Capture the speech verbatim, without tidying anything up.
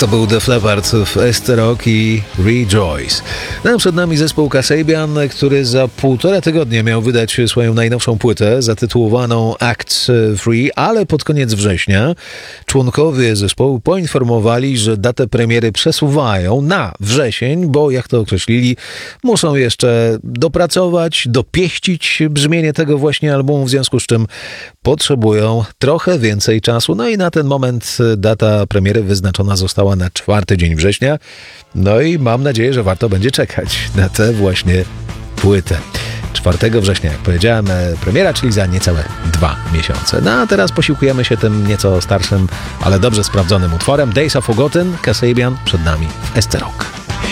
To był Def Leppard w Ester Rock i Rejoice. No, przed nami zespół Kasabian, który za półtora tygodnia miał wydać swoją najnowszą płytę zatytułowaną Act Three, ale pod koniec września członkowie zespołu poinformowali, że datę premiery przesuwają na wrzesień, bo jak to określili, muszą jeszcze dopracować, dopieścić brzmienie tego właśnie albumu, w związku z czym potrzebują trochę więcej czasu. No i na ten moment data premiery wyznaczona została na czwarty dzień września. No i mam nadzieję, że warto będzie czekać na tę właśnie płytę. czwartego września, jak powiedziałem, premiera, czyli za niecałe dwa miesiące. No a teraz posiłkujemy się tym nieco starszym, ale dobrze sprawdzonym utworem Days Are Forgotten, Kasabian przed nami w Ester Rock.